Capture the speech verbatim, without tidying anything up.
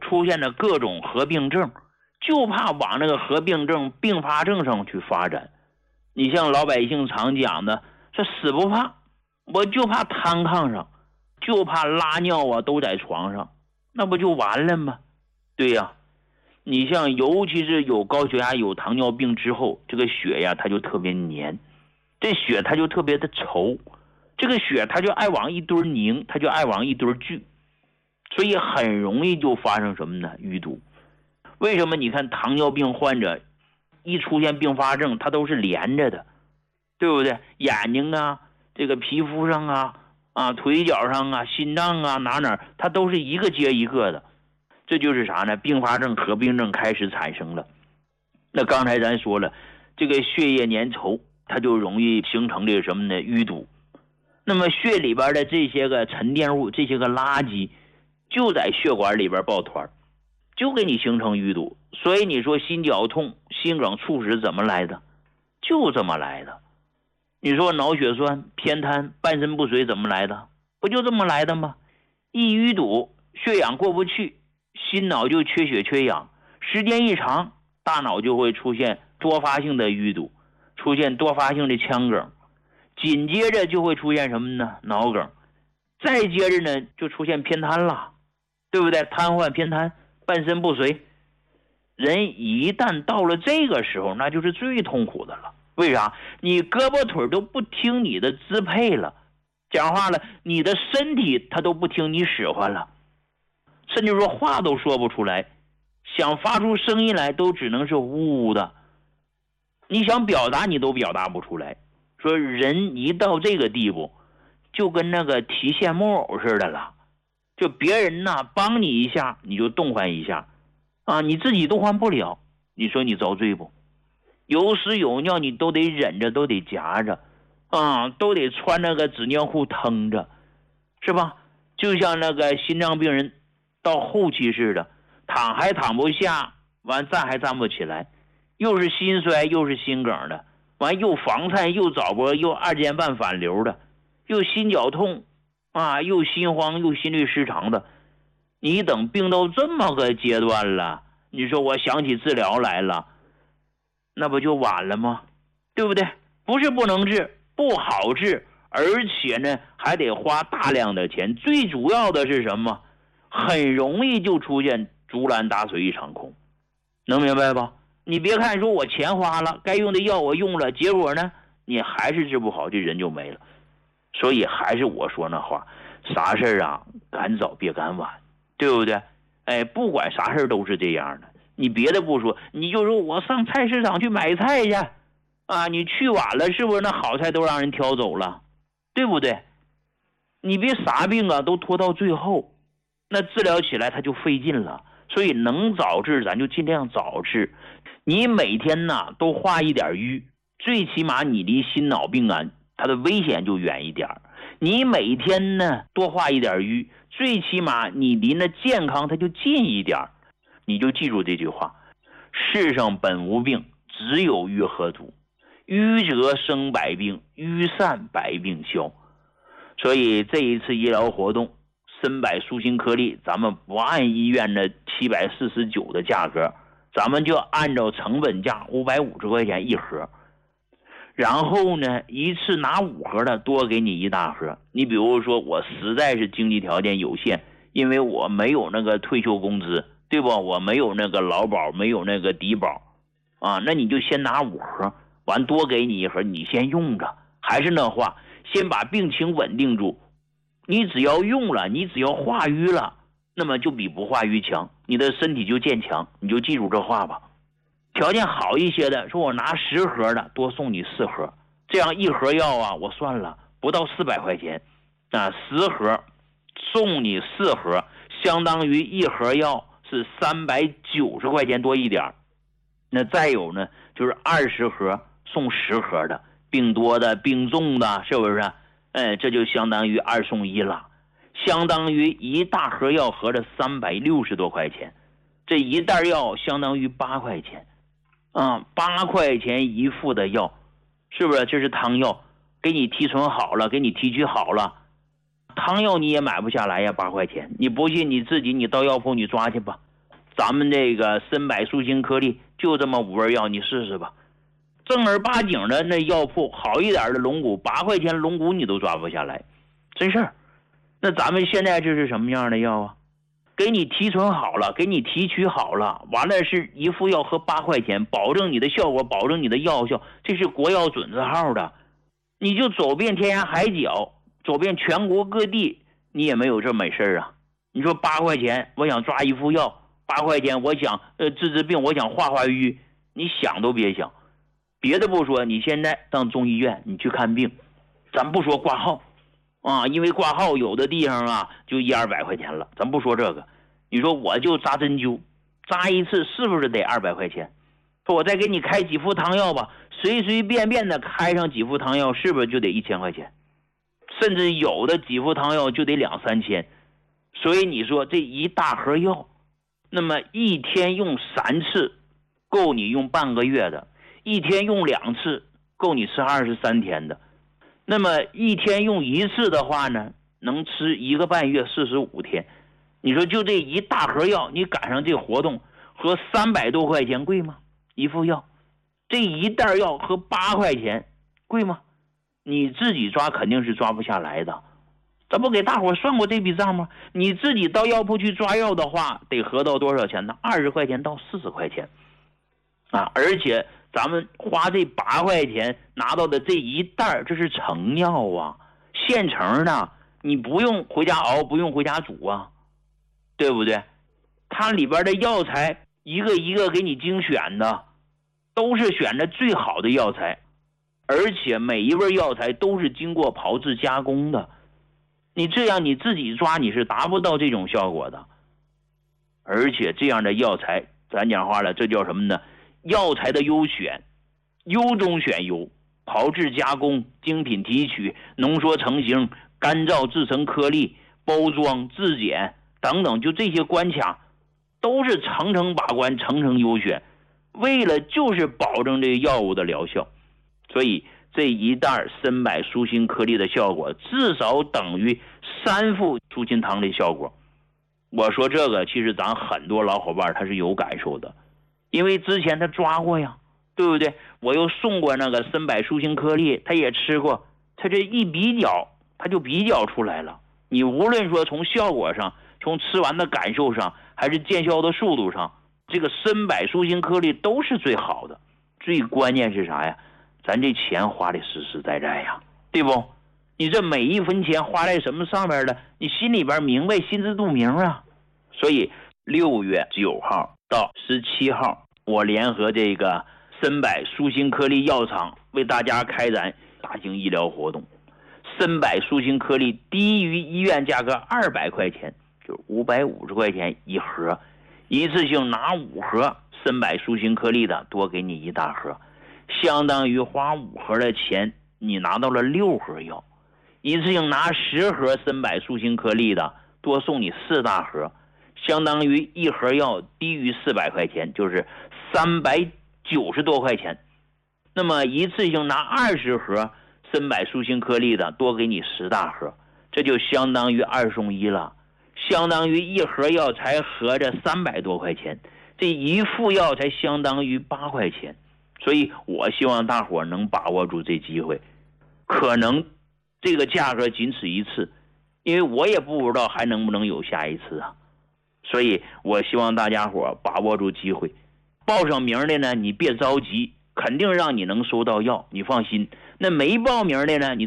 出现了各种合并症，就怕往那个合并症并发症上去发展。你像老百姓常讲的，这死不怕，我就怕瘫炕上，就怕拉尿啊都在床上，那不就完了吗？对呀、啊，你像尤其是有高血压有糖尿病之后，这个血呀它就特别黏，这血它就特别的稠，这个血它就爱往一堆凝，它就爱往一堆聚，所以很容易就发生什么呢？淤堵。为什么你看糖尿病患者一出现并发症，它都是连着的，对不对？眼睛啊，这个皮肤上啊，啊腿脚上啊，心脏啊，哪哪它都是一个接一个的。这就是啥呢？并发症、合并症开始产生了。那刚才咱说了，这个血液粘稠，它就容易形成这个什么呢？淤堵。那么血里边的这些个沉淀物，这些个垃圾，就在血管里边抱团，就给你形成淤堵。所以你说心绞痛、心梗、猝死怎么来的？就这么来的。你说脑血栓、偏瘫、半身不遂怎么来的？不就这么来的吗？一淤堵，血氧过不去，心脑就缺血缺氧，时间一长，大脑就会出现多发性的淤堵，出现多发性的腔梗，紧接着就会出现什么呢？脑梗，再接着呢就出现偏瘫了，对不对？瘫痪、偏瘫、半身不遂。人一旦到了这个时候，那就是最痛苦的了。为啥？你胳膊腿都不听你的支配了，讲话了，你的身体它都不听你使唤了，甚至说话都说不出来，想发出声音来都只能是呜呜的，你想表达你都表达不出来。说人一到这个地步，就跟那个提线木偶似的了，就别人呐帮你一下你就动换一下啊，你自己动换不了，你说你遭罪不？有屎有尿你都得忍着，都得夹着啊，都得穿那个纸尿裤腾着，是吧？就像那个心脏病人到后期似的，躺还躺不下，完站还站不起来，又是心衰又是心梗的，完又房颤又早搏又二尖瓣反流的，又心绞痛啊，又心慌又心律失常的。你等病到这么个阶段了，你说我想起治疗来了，那不就晚了吗？对不对？不是不能治，不好治，而且呢还得花大量的钱，最主要的是什么？很容易就出现竹篮打水一场空，能明白吧？你别看说我钱花了，该用的药我用了，结果呢你还是治不好，这人就没了。所以还是我说那话，啥事啊赶早别赶晚，对不对？哎，不管啥事都是这样的。你别的不说，你就说我上菜市场去买菜去啊，你去晚了，是不是那好菜都让人挑走了，对不对？你别啥病啊都拖到最后，那治疗起来它就费劲了。所以能早治咱就尽量早治。你每天呢都化一点瘀，最起码你离心脑病啊它的危险就远一点。你每天呢多化一点瘀，最起码你离那健康它就近一点。你就记住这句话，世上本无病，只有瘀和毒，瘀则生百病，瘀散百病消。所以这一次医疗活动参百舒心颗粒，咱们不按医院的七百四十九的价格，咱们就按照成本价五百五十块钱一盒，然后呢一次拿五盒的，多给你一大盒。你比如说我实在是经济条件有限，因为我没有那个退休工资，对不？我没有那个劳保，没有那个低保啊，那你就先拿五盒，完多给你一盒，你先用着。还是那话，先把病情稳定住，你只要用了，你只要化瘀了，那么就比不化瘀强，你的身体就渐强。你就记住这话吧。条件好一些的，说我拿十盒的，多送你四盒，这样一盒药啊，我算了不到四百块钱啊，十盒送你四盒，相当于一盒药是三百九十块钱多一点。那再有呢，就是二十盒送十盒的，病多的病重的，是不是？哎，这就相当于二送一了，相当于一大盒药合着三百六十多块钱，这一袋药相当于八块钱啊，八块钱一副的药，是不是？这是汤药，给你提纯好了，给你提取好了，汤药你也买不下来呀，八块钱。你不信你自己你到药铺你抓去吧， 咱们这个参柏舒心颗粒就这么五味药，你试试吧。正儿八经的那药铺，好一点的龙骨，八块钱龙骨你都抓不下来，真事儿。那咱们现在这是什么样的药啊？给你提纯好了，给你提取好了，完了是一副药合八块钱，保证你的效果，保证你的药效，这是国药准字号的。你就走遍天涯海角，走遍全国各地，你也没有这美事啊。你说八块钱我想抓一副药，八块钱我想呃治治病，我想化化瘀，你想都别想。别的不说，你现在到中医院你去看病，咱不说挂号啊，因为挂号有的地方啊就一二百块钱了，咱不说这个。你说我就扎针灸，扎一次是不是得二百块钱？说我再给你开几副汤药吧，随随便便的开上几副汤药，是不是就得一千块钱？甚至有的几副汤药就得两三千。所以你说这一大盒药，那么一天用三次，够你用半个月的；一天用两次，够你吃二十三天的。那么一天用一次的话呢，能吃一个半月，四十五天。你说就这一大盒药，你赶上这活动，和三百多块钱贵吗？一副药，这一袋药和八块钱贵吗？你自己抓肯定是抓不下来的。咱不给大伙算过这笔账吗？你自己到药铺去抓药的话，得合到多少钱呢？二十块钱到四十块钱啊！而且咱们花这八块钱拿到的这一袋，这是成药啊，现成的，你不用回家熬，不用回家煮啊，对不对？它里边的药材一个一个给你精选的，都是选的最好的药材，而且每一味药材都是经过炮制加工的。你这样你自己抓你是达不到这种效果的。而且这样的药材，咱讲话了，这叫什么呢？药材的优选，优中选优，炮制加工，精品提取，浓缩成型，干燥制成颗粒，包装质检等等，就这些关卡都是层层把关，层层优选，为了就是保证这个药物的疗效。所以这一袋参柏舒心颗粒的效果至少等于三副舒心汤的效果。我说这个其实咱很多老伙伴他是有感受的，因为之前他抓过呀，对不对？我又送过那个参柏舒心颗粒，他也吃过，他这一比较他就比较出来了。你无论说从效果上，从吃完的感受上，还是见效的速度上，这个参柏舒心颗粒都是最好的。最关键是啥呀？咱这钱花的实实在在呀，对不？你这每一分钱花在什么上面了，你心里边明白，心知肚明啊。所以六月九号到十七号，我联合这个参柏舒心颗粒药厂为大家开展大型医疗活动。参柏舒心颗粒低于医院价格二百块钱，就五百五十块钱一盒，一次性拿五盒参柏舒心颗粒的，多给你一大盒，相当于花五盒的钱，你拿到了六盒药。一次性拿十盒参柏舒心颗粒的，多送你四大盒，相当于一盒药低于四百块钱，就是三百九十多块钱。那么一次性拿二十盒参柏舒心颗粒的，多给你十大盒，这就相当于二送一了，相当于一盒药才合着三百多块钱，这一副药才相当于八块钱。所以我希望大伙能把握住这机会，可能这个价格仅此一次，因为我也不知道还能不能有下一次啊。所以我希望大家伙把握住机会，报上名的呢，你别着急，肯定让你能收到药，你放心。那没报名的呢，你